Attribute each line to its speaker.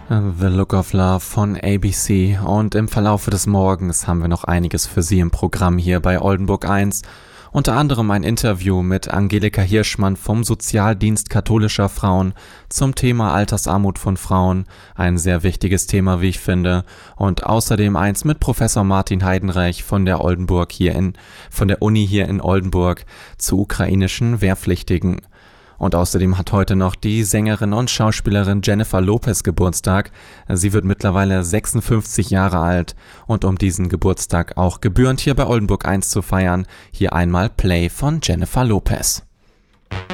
Speaker 1: The Look of Love von ABC, und im Verlaufe des Morgens haben wir noch einiges für Sie im Programm hier bei Oldenburg 1. Unter anderem ein Interview mit Angelika Hirschmann vom Sozialdienst katholischer Frauen zum Thema Altersarmut von Frauen, ein sehr wichtiges Thema, wie ich finde, und außerdem eins mit Professor Martin Heidenreich von der Uni hier in Oldenburg zu ukrainischen Wehrpflichtigen. Und außerdem hat heute noch die Sängerin und Schauspielerin Jennifer Lopez Geburtstag. Sie wird mittlerweile 56 Jahre alt, und um diesen Geburtstag auch gebührend hier bei Oldenburg 1 zu feiern, hier einmal Play von Jennifer Lopez.